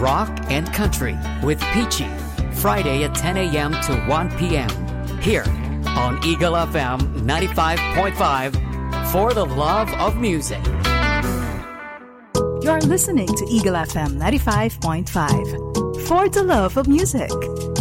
rock and country with Peachy. Friday at 10 a.m. to 1 p.m. Here on Eagle FM 95.5 for the love of music. You're listening to Eagle FM 95.5 for the love of music.